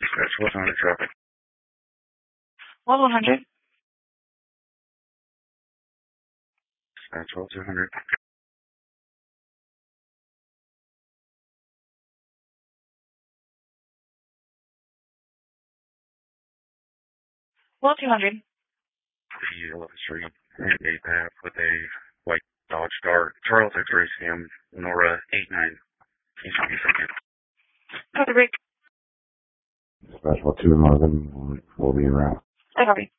Dispatch, what's on the traffic? Well, 100. Dispatch, what's 200? Well, 200. The 11th Street, and 8 path with a white Dodge Dart, Charles X-Ray Sam, Nora 89. East 22nd. Copy break. Dispatch, what 211 will be around. I copy.